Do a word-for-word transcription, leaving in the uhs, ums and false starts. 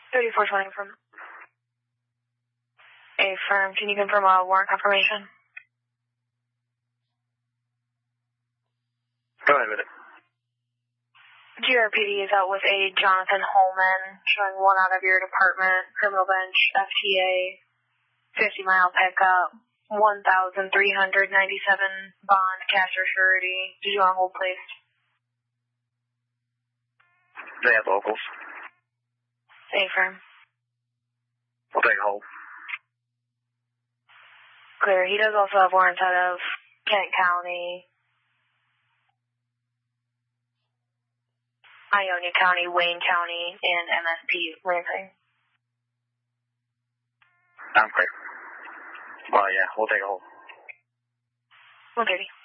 thirty-four twenty from a firm. Can you confirm a warrant confirmation? Go ahead with it. G R P D is out with a Jonathan Holman, showing one out of your department, criminal bench, F T A, fifty mile pickup, one thousand three hundred ninety-seven bond, cash or surety. Did you want to hold, please? They have locals. A firm. We'll take a hold. Clear. He does also have warrants out of Kent County, Ionia County, Wayne County, and M S P Lansing. I'm clear. Well, yeah, we'll take a hold. one thirty.